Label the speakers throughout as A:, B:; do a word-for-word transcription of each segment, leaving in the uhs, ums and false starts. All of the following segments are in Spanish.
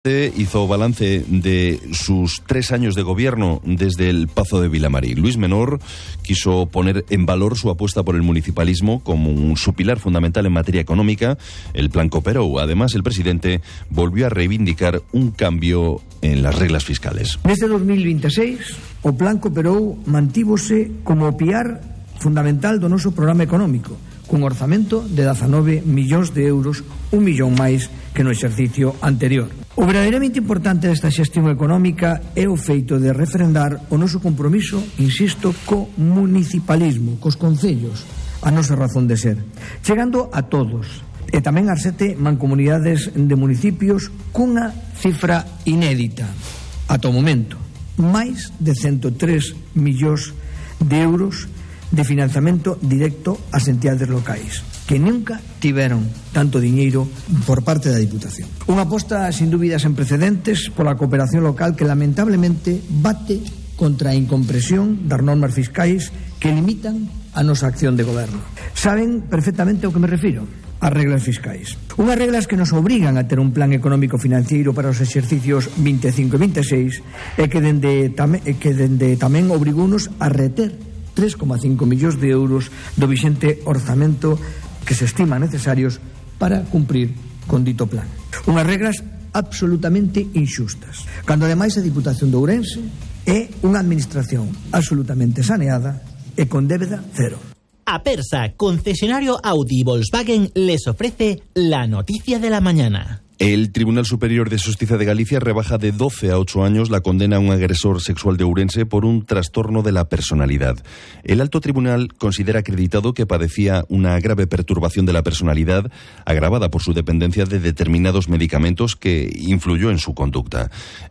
A: Hizo balance de sus tres años de gobierno desde el Pazo de Vilamarí. Luis Menor quiso poner en valor su apuesta por el municipalismo como un, su pilar fundamental en materia económica, el Plan Cooperou. Además, el presidente volvió a reivindicar un cambio en las reglas fiscales.
B: Neste dos mil veintiséis, o Plan Cooperou mantívose como o pilar fundamental do noso programa económico, cun orzamento de dezanove millóns de euros, un millón máis que no exercicio anterior. O verdadeiramente importante desta xestión económica é o feito de refrendar o noso compromiso, insisto, co municipalismo, cos concellos, a nosa razón de ser, chegando a todos, e tamén ás sete mancomunidades de municipios cunha cifra inédita, ata o momento, máis de ciento tres millóns de euros de financiamento directo ás entidades locais, que nunca tiveron tanto diñeiro por parte da Diputación. Unha aposta sin dúbidas sen precedentes pola cooperación local que lamentablemente bate contra a incompresión das normas fiscais que limitan a nosa acción de goberno. Saben perfectamente ao que me refiro, as reglas fiscais. Unhas reglas que nos obrigan a ter un plan económico financiero para os exercicios veinticinco e veintiséis e que dende, tam que dende tamén obrigounos a reter tres coma cinco millóns de euros do vixente orzamento que se estiman necesarios para cumprir con dito plan. Unhas reglas absolutamente inxustas, cando ademais a Diputación de Ourense é unha administración absolutamente saneada e con débeda cero.
C: Apersa, concesionario Audi y Volkswagen, les ofrece la noticia de la mañana.
A: El Tribunal Superior de Xustiza de Galicia rebaja de doce a ocho años la condena a un agresor sexual de Ourense por un trastorno de la personalidad. El alto tribunal considera acreditado que padecía una grave perturbación de la personalidad agravada por su dependencia de determinados medicamentos que influyó en su conducta.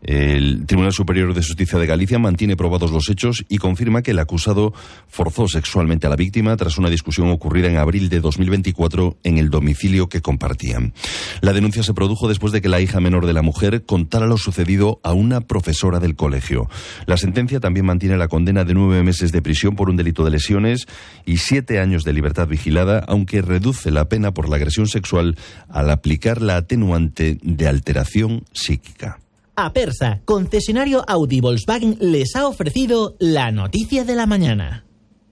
A: El Tribunal Superior de Justicia de Galicia mantiene probados los hechos y confirma que el acusado forzó sexualmente a la víctima tras una discusión ocurrida en abril de dos mil veinticuatro en el domicilio que compartían. La denuncia se produjo después de que la hija menor de la mujer contara lo sucedido a una profesora del colegio. La sentencia también mantiene la condena de nueve meses de prisión por un delito de lesiones y siete años de libertad vigilada, aunque reduce la pena por la agresión sexual al aplicar la atenuante de alteración psíquica.
C: Apersa, concesionario Audi Volkswagen, les ha ofrecido la noticia de la mañana.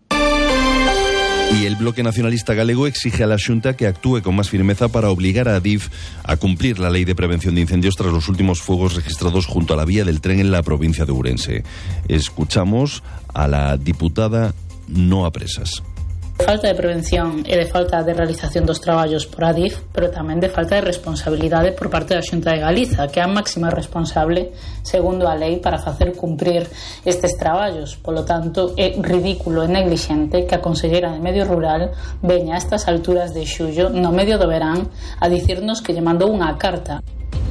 A: Y el Bloque Nacionalista Galego exige a la Xunta que actúe con más firmeza para obligar a Adif a cumplir la Ley de Prevención de Incendios tras los últimos fuegos registrados junto a la vía del tren en la provincia de Ourense. Escuchamos a la diputada Noa Presas.
D: Falta de prevención e de falta de realización dos traballos por Adif, pero tamén de falta de responsabilidade por parte da Xunta de Galiza, que é a máxima responsable, segundo a lei, para facer cumprir estes traballos. Polo tanto, é ridículo e neglixente que a Conselleira de Medio Rural veña a estas alturas de xullo, no medio do verán, a dicirnos que lle mandou unha carta.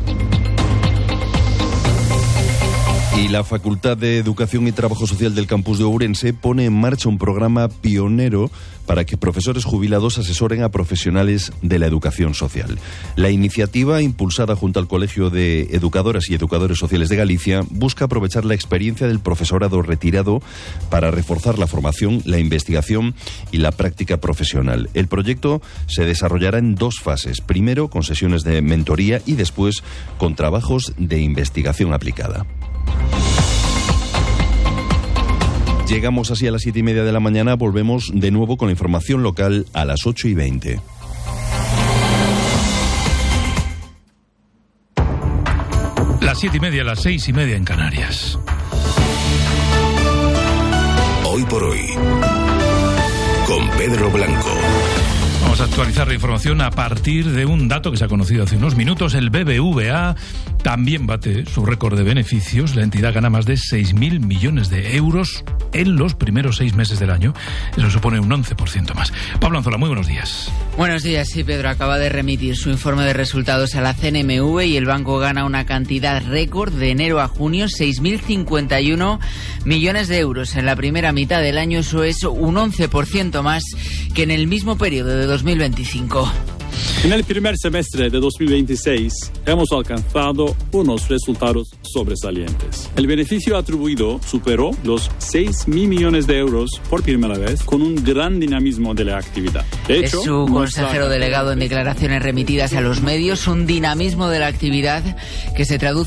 A: Y la Facultad de Educación y Trabajo Social del Campus de Ourense pone en marcha un programa pionero para que profesores jubilados asesoren a profesionales de la educación social. La iniciativa, impulsada junto al Colegio de Educadoras y Educadores Sociales de Galicia, busca aprovechar la experiencia del profesorado retirado para reforzar la formación, la investigación y la práctica profesional. El proyecto se desarrollará en dos fases. Primero, con sesiones de mentoría y después con trabajos de investigación aplicada. Llegamos así a las siete y media de la mañana. Volvemos de nuevo con la información local a las ocho y veinte.
E: Las siete y media, las seis y media en Canarias.
F: Hoy por hoy, con Pedro Blanco.
E: Vamos a actualizar la información a partir de un dato que se ha conocido hace unos minutos. El B B V A también bate su récord de beneficios. La entidad gana más de seis mil millones de euros en los primeros seis meses del año. Eso supone un once por ciento más. Pablo Anzola, muy buenos días.
G: Buenos días, sí, Pedro. Acaba de remitir su informe de resultados a la C N M V y el banco gana una cantidad récord de enero a junio, seis mil cincuenta y uno millones de euros. En la primera mitad del año eso es un once por ciento más que en el mismo periodo de dos mil veinticinco.
H: En el primer semestre de dos mil veintiséis hemos alcanzado unos resultados sobresalientes. El beneficio atribuido superó los seis mil millones de euros por primera vez, con un gran dinamismo de la actividad. De hecho,
G: es su consejero delegado en declaraciones remitidas a los medios, un dinamismo de la actividad que se traduce